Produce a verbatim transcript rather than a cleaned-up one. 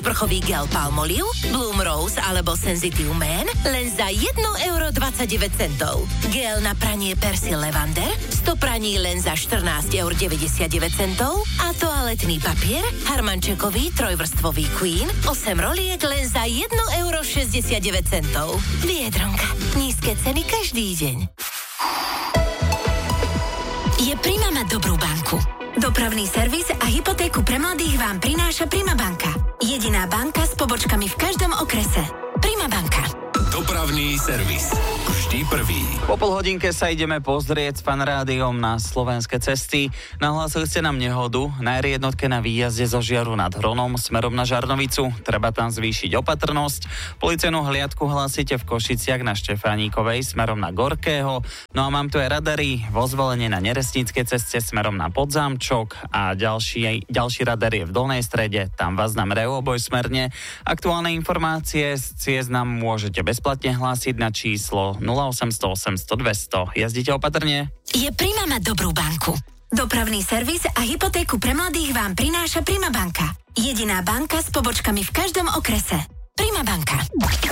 sprchový gel Palmolive, Bloom Rose alebo Sensitive Man len za jedno euro dvadsaťdeväť centov. Gel na pranie Persil Levander, sto praní len za štrnásť eur deväťdesiatdeväť centov a toaletný papier Harmančekový trojvrstvový Queen, osem roliek len za jedno euro šesťdesiatdeväť centov. Biedronka. Nízke ceny každý deň. Je Prima mať dobrú banku. Dopravný servis a hypotéku pre mladých vám prináša Prima banka. Jediná banka s pobočkami v každom okrese. Prima banka. Dopravný servis. Vždy prvý. Po pol hodinke sa ideme pozrieť s Fanrádiom na slovenské cesty. Nahlásili ste nám nehodu na er jednotke na výjazde zo Žiaru nad Hronom smerom na Žarnovicu. Treba tam zvýšiť opatrnosť. Policajnú hliadku hlásite v Košiciach na Štefánikovej smerom na Gorkého. No a mám tu aj radary vo Zvolenie na Neresníckej ceste smerom na Podzámčok a ďalší, ďalší radar je v Dolnej Strede. Tam vás namerajú obojsmerne. Aktuálne informácie z ciest nám môžete bezplatne hlásiť na číslo nula osemsto osemsto dvesto. Jazdite opatrne. Je Prima mať dobrú banku. Dopravný servis a hypotéku pre mladých vám prináša Prima banka. Jediná banka s pobočkami v každom okrese. Prima banka.